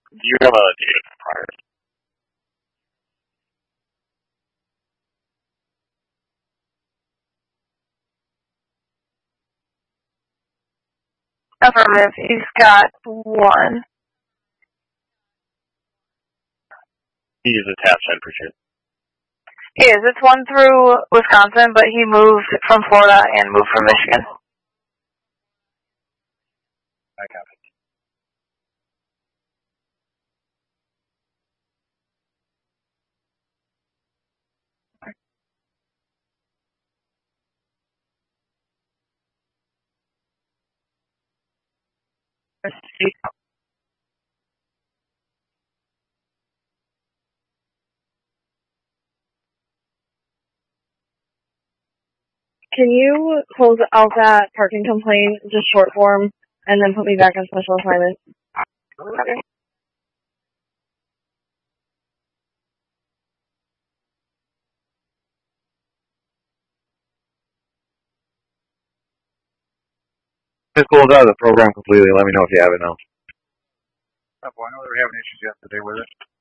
Do you have a date prior? Affirmative. He's got one. He's attached, I appreciate it. He is. It's one through Wisconsin, but he moved from Florida and moved from Michigan. I copy. Can you close out that parking complaint, just short form, and then put me back on special assignment? Okay. Just close out of the program completely. Let me know if you have it now. I know they were having issues yesterday with it.